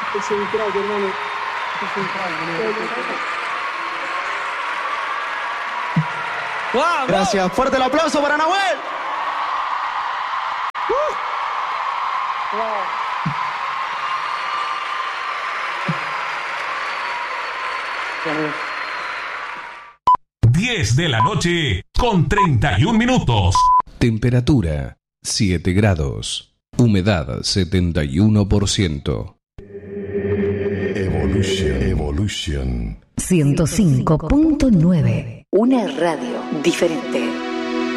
Es un crack, hermano. Es un crack, ¡Wow! Gracias. Fuerte el aplauso para Nahuel. Wow. 10 de la noche con 31 minutos. Temperatura 7 grados. Humedad 71%. Evolution. 105.9. Una radio diferente.